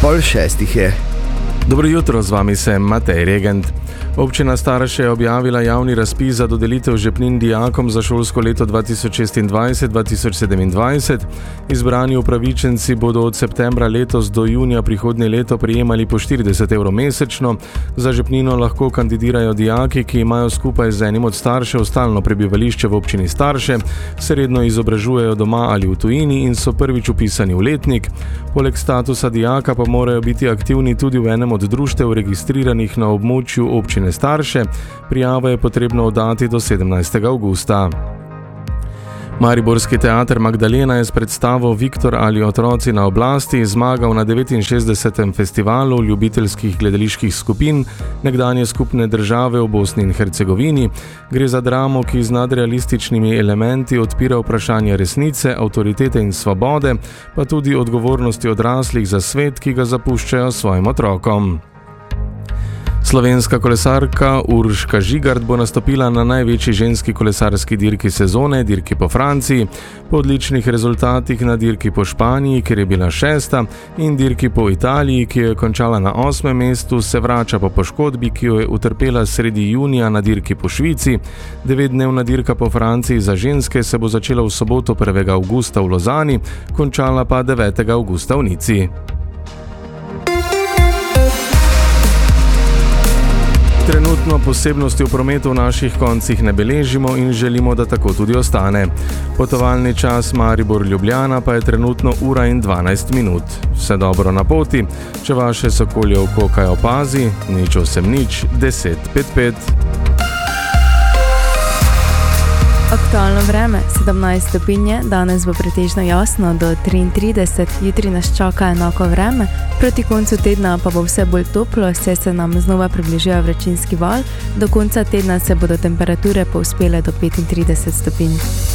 5:30 je. Dobro jutro, z vami sem Matej Regent. Občina Starše je objavila javni razpis za dodelitev žepnin dijakom za šolsko leto 2026-2027. Izbrani upravičenci bodo od septembra letos do junija prihodnje leto prejemali po 40 evrov mesečno. Za žepnino lahko kandidirajo dijaki, ki imajo skupaj z enim od staršev stalno prebivališče v občini Starše, se redno izobražujejo doma ali v tujini in so prvič vpisani v letnik. Poleg statusa dijaka pa morajo biti aktivni tudi v enem od društev registriranih na območju občine Starše. Prijavo je potrebno oddati do 17. avgusta. Mariborski teater Magdalena je s predstavo Viktor ali otroci na oblasti zmagal na 69. festivalu ljubiteljskih gledaliških skupin nekdanje skupne države v Bosni in Hercegovini. Gre za dramo, ki z nadrealističnimi elementi odpira vprašanje resnice, avtoritete in svobode, pa tudi odgovornosti odraslih za svet, ki ga zapuščajo svojim otrokom. Slovenska kolesarka Urška Žigart bo nastopila na največji ženski kolesarski dirki sezone, dirki po Franciji. Po odličnih rezultatih na dirki po Španiji, kjer je bila 6., in dirki po Italiji, ki je končala na 8. mestu, se vrača po poškodbi, ki jo je utrpela sredi junija na dirki po Švici. 9-dnevna dirka po Franciji za ženske se bo začela v soboto 1. avgusta v Lozani, končala pa 9. avgusta v Nici. Trenutno posebnosti v prometu v naših koncih ne beležimo in želimo, da tako tudi ostane. Potovalni čas Maribor-Ljubljana pa je trenutno 1:12. Vse dobro na poti, če vaše sokolje oko kaj opazi, nič 1055. Aktualno vreme, 17 stopinje, danes bo pretežno jasno do 33, jutri nas čaka enako vreme, proti koncu tedna pa bo vse bolj toplo, saj se nam znova približuje vročinski val, do konca tedna se bodo temperature povzpele do 35 stopinj.